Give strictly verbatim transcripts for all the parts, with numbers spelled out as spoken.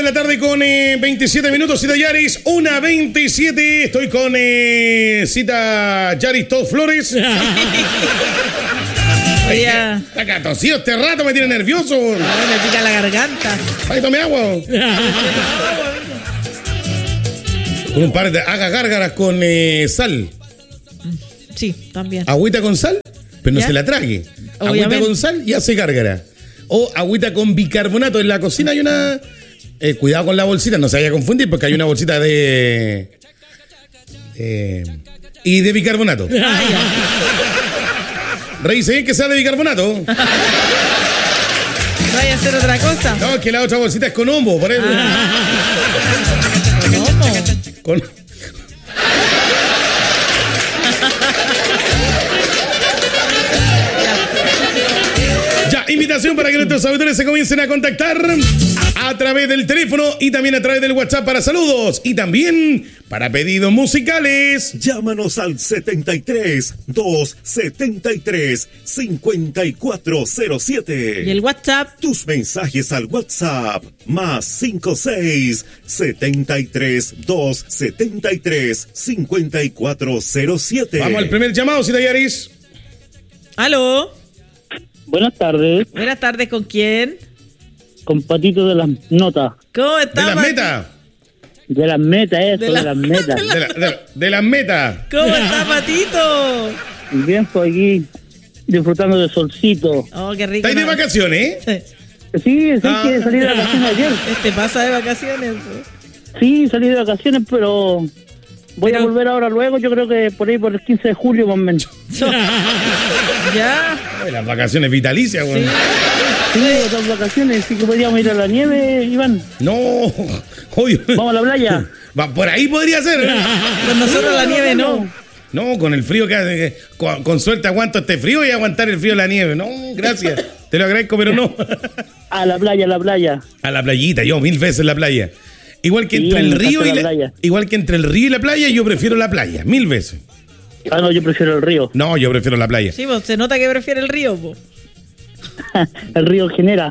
la tarde con eh, veintisiete minutos, Cita Yaris, una veintisiete. Estoy con eh, Cita Yaris Todd Flores. Oye, está catosido este rato, me tiene nervioso. Ahora me pica la garganta. Ay, tome agua. Con un par de haga gárgaras con eh, sal. Sí, también. Agüita con sal, pero no ¿Ya? se la trague. Obviamente. Agüita con sal y hace gárgara. O agüita con bicarbonato. En la cocina hay una... Eh, cuidado con la bolsita, no se vaya a confundir porque hay una bolsita de... Eh, y de bicarbonato. Ah, Revise bien que sea de bicarbonato. ¿Vaya a hacer otra cosa? No, es que la otra bolsita es con homo, por eso. Ah. ¿Cómo? Con... Ya, invitación para que nuestros auditores se comiencen a contactar a través del teléfono y también a través del WhatsApp para saludos y también para pedidos musicales. Llámanos al setenta y tres, doscientos setenta y tres, cincuenta y cuatro cero siete. ¿Y el WhatsApp? Tus mensajes al WhatsApp más cincuenta y seis, setenta y tres, doscientos setenta y tres, cincuenta y cuatro cero siete. Vamos al primer llamado, Cita Yaris. ¿Aló? Buenas tardes, Buenas tardes, ¿con quién? con Patito de las Notas. ¿Cómo De estás? las Mati? metas. De las metas, eso, De de, la- las metas. De, la- de la- de las metas. ¿Cómo estás, Patito? Bien, pues aquí disfrutando del solcito. Oh, qué rico. ¿Estáis de ¿no? vacaciones? Sí. Sí, sí Ah. que salí de vacaciones ayer. Este pasa de vacaciones. Sí, salí de vacaciones, pero voy Pero- a volver ahora luego, yo creo que por ahí por el quince de julio más o menos. ¿Ya? Ay, las vacaciones vitalicias, güey. Sí. Sí, otras vacaciones, sí que podríamos ir a la nieve, Iván. No, obvio. Vamos a la playa. Va, por ahí podría ser. Con nosotros la nieve no. No, con el frío que hace. Con, con suerte aguanto este frío y aguantar el frío de la nieve. No, gracias. Te lo agradezco, pero no. A la playa, a la playa. A la playita, yo mil veces la playa. Igual que Sí, entre a mí el me río y encanta la, la playa. igual que entre el río y la playa, yo prefiero la playa, mil veces. Ah, no, yo prefiero el río. No, yo prefiero la playa. Sí, pues se nota que prefiere el río, po. El río genera.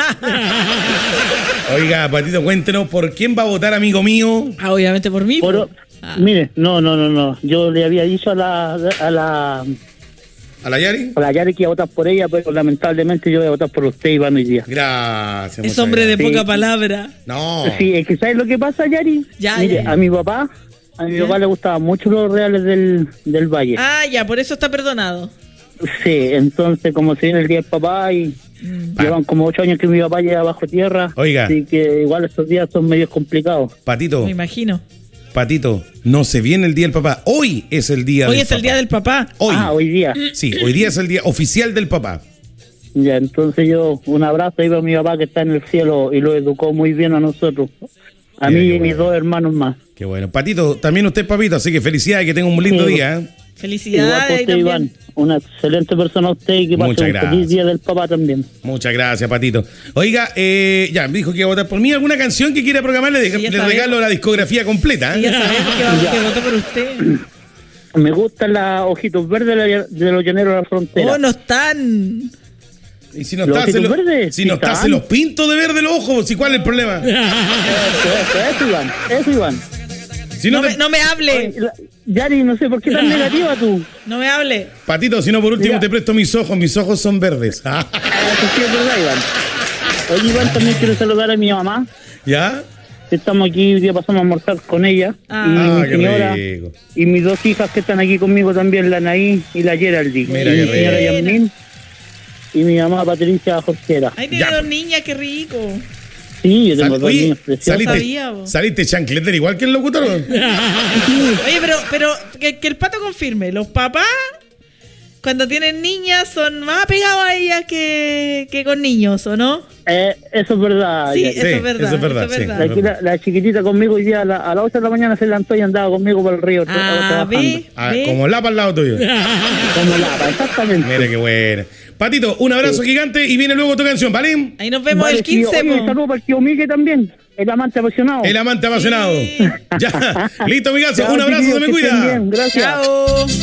Oiga, Patito, cuéntenos por quién va a votar, amigo mío. Ah, obviamente por mí. Por- po. Ah. Mire, no, no, no, no. Yo le había dicho a la, a la, ¿A la Yari? a la Yari que iba a votar por ella, pero lamentablemente yo voy a votar por usted, Iván, hoy día. Gracias. Es muchas hombre de gracias. Sí. poca palabra. No. Sí, es que ¿sabes lo que pasa, Yari? Ya, Mire, ya, ya. a mi papá, a mi Ya. papá le gustaban mucho los reales del, del Valle. Ah, ya, por eso está perdonado. Sí, entonces como se viene el día del papá y Mm. llevan como ocho años que mi papá llega bajo tierra. Oiga. Así que igual estos días son medios complicados. Patito, Me imagino. Patito, no se viene el día del papá. Hoy es el día Hoy del es el papá. día del papá. Hoy. Ah, hoy día. Sí, hoy día es el día oficial del papá. Ya, entonces yo un abrazo ahí para mi papá que está en el cielo y lo educó muy bien a nosotros. A Mira, mí qué y mis bueno. dos hermanos más. Qué bueno. Patito, también usted es papito, así que felicidades, que tenga un lindo Sí. día. ¿eh? Igual Felicidades que ahí usted, también. Iván. Una excelente persona usted y que Muchas pase un gracias. feliz día del papá también. Muchas gracias, Patito. Oiga, eh, ya, me dijo que iba a votar por mí. ¿Alguna canción que quiera programarle? Le, Sí, ya le sabemos. regalo la discografía completa. ¿eh? Sí, ya sabemos que, va- que votó por usted. Me gustan las ojitos verdes de la- de los llaneros de la frontera. Oh, no están. Y si no ¿Los está, se ojitos lo- verdes? si no Sí está, están. se los pinto de verde los ojos. ¿Sí, ¿Cuál es el problema? Eso, eso, eso, Iván. Eso, Iván. Si no, No te- me, no me hable. Oye, la- Yari, no sé por qué tan negativa tú. No me hable. Patito, si no, por último Mira. te presto mis ojos. Mis ojos son verdes. Ah, Eso sí es verdad, Iván. Oye, Iván, también quiero saludar a mi mamá. ¿Ya? Estamos aquí, hoy día pasamos a almorzar con ella. Ah. y Ah, mi qué señora. rico. Y mis dos hijas que están aquí conmigo también, la Naí y la Geraldine. Mira y qué mi señora rico. Yasmín y mi mamá Patricia Jorgera. Ay, tiene Ya. dos niñas, qué rico. Sí, yo tengo Sal- dos oye, niños preciosos. saliste, Sabía, vos. saliste chancletero igual que el locutor. Oye, pero, pero que, que el pato confirme. Los papás, cuando tienen niñas, son más apegados a ellas que, que con niños, ¿o no? Eh, eso es verdad. Sí, Yari. eso es verdad. eso es verdad, sí. La, chiquita- la chiquitita conmigo hoy día a, la- a las ocho de la mañana se levantó y andaba conmigo por el río. tra- Ah, trabajando. ve, Ah, ve. como lapa al lado tuyo. Como lapa, exactamente. Mira qué buena. Patito, un abrazo gigante y viene luego tu canción, ¿vale? Ahí nos vemos Vale, el quince, tío. Oye, po. un saludo para el tío Miguel también, el amante apasionado. El amante apasionado. Sí. Ya. Listo, amigazo. Chao, Un abrazo, chiquillos, se me que estén cuida. bien, gracias. Chao.